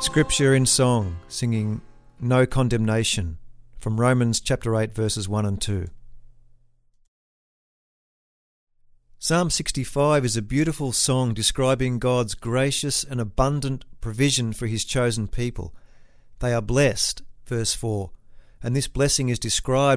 Scripture in song, singing No Condemnation from Romans chapter 8 verses 1 and 2. Psalm 65 is a beautiful song describing God's gracious and abundant provision for his chosen people. They are blessed, verse 4, and this blessing is described